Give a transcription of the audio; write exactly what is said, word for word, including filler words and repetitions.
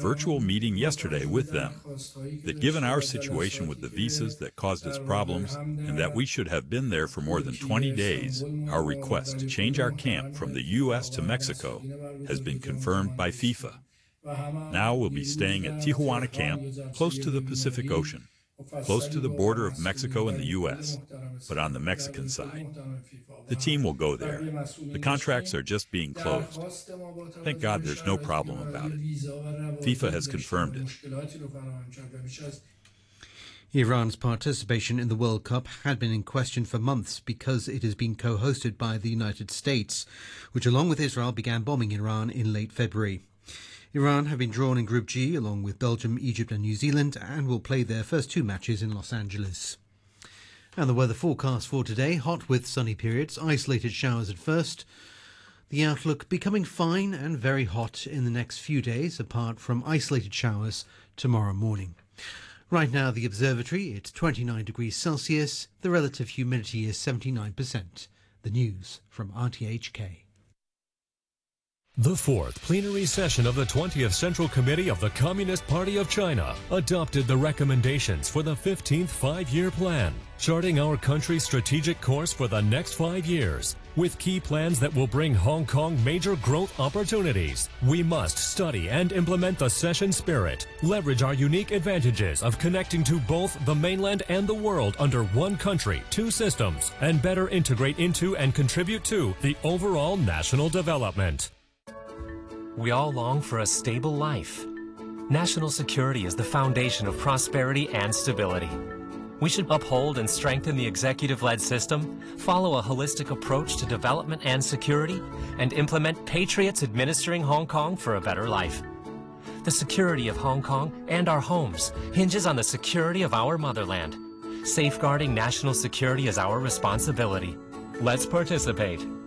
virtual meeting yesterday with them, that given our situation with the visas that caused us problems and that we should have been there for more than twenty days, our request to change our camp from the U S to Mexico has been confirmed by FIFA. Now we'll be staying at Tijuana camp, close to the Pacific Ocean, close to the border of Mexico and the U S, but on the Mexican side. The team will go there. The contracts are just being closed. Thank God there's no problem about it. FIFA has confirmed it. Iran's participation in the World Cup had been in question for months because it has been co-hosted by the United States, which along with Israel began bombing Iran in late February. Iran have been drawn in Group G along with Belgium, Egypt and New Zealand and will play their first two matches in Los Angeles. And the weather forecast for today, hot with sunny periods, isolated showers at first. The outlook becoming fine and very hot in the next few days, apart from isolated showers tomorrow morning. Right now, the observatory, it's twenty-nine degrees Celsius. The relative humidity is seventy-nine percent. The news from R T H K. The fourth plenary session of the twentieth Central Committee of the Communist Party of China adopted the recommendations for the fifteenth Five-Year Plan, charting our country's strategic course for the next five years. With key plans that will bring Hong Kong major growth opportunities, we must study and implement the session spirit, leverage our unique advantages of connecting to both the mainland and the world under one country, two systems, and better integrate into and contribute to the overall national development. We all long for a stable life. National security is the foundation of prosperity and stability. We should uphold and strengthen the executive-led system, follow a holistic approach to development and security, and implement patriots administering Hong Kong for a better life. The security of Hong Kong and our homes hinges on the security of our motherland. Safeguarding national security is our responsibility. Let's participate.